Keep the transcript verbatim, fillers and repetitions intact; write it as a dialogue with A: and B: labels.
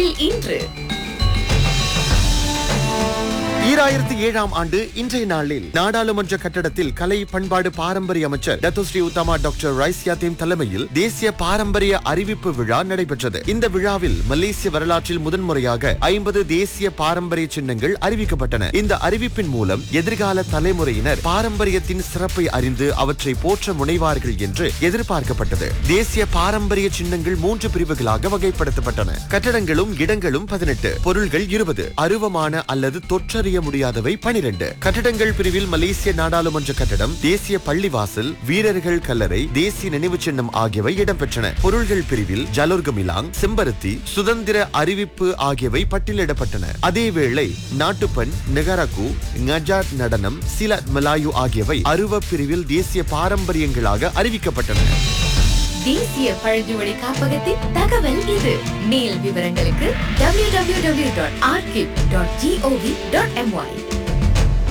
A: வரலாற்றில் இன்று.
B: ஈராயிரத்தி ஏழாம் ஆண்டு இன்றைய நாளில் நாடாளுமன்ற கட்டடத்தில் கலை பண்பாடு பாரம்பரிய அமைச்சர் டத்தோ ஸ்ரீ உத்தமா டாக்டர் ரைஸ் யாத்தீம் தலைமையில் தேசிய பாரம்பரிய அறிவிப்பு விழா நடைபெற்றது. இந்த விழாவில் மலேசிய வரலாற்றில் முதன்முறையாக ஐம்பது தேசிய பாரம்பரிய சின்னங்கள் அறிவிக்கப்பட்டன. இந்த அறிவிப்பின் மூலம் எதிர்கால தலைமுறையினர் பாரம்பரியத்தின் சிறப்பை அறிந்து அவற்றை போற்ற முனைவார்கள் என்று எதிர்பார்க்கப்பட்டது. தேசிய பாரம்பரிய சின்னங்கள் மூன்று பிரிவுகளாக வகைப்படுத்தப்பட்டன. கட்டடங்களும் இடங்களும் பதினெட்டு, பொருள்கள் இருபது, அருவமான அல்லது தொற்றறிய முடியாதவை பனிரெண்டு. கட்டடங்கள் பிரிவில் மலேசிய நாடாளுமன்ற கட்டடம், தேசிய பள்ளிவாசல், வீரர்கள் கல்லறை, தேசிய நினைவு சின்னம் ஆகியவை இடம்பெற்றன. பொருள்கள் பிரிவில் ஜலோர்கமிலாங், செம்பருத்தி, சுதந்திர அறிவிப்பு ஆகியவை பட்டியலிடப்பட்டன. அதேவேளை நாட்டுப்பண், நெகரகு, ngajat நடனம், சிலத் மலாயு ஆகியவை அருவ பிரிவில் தேசிய பாரம்பரியங்களாக அறிவிக்கப்பட்டன.
A: தேசிய பழங்குடி காப்பகத்தின் தகவல் இது. மேல் விவரங்களுக்கு W W W dot archive dot gov dot MY.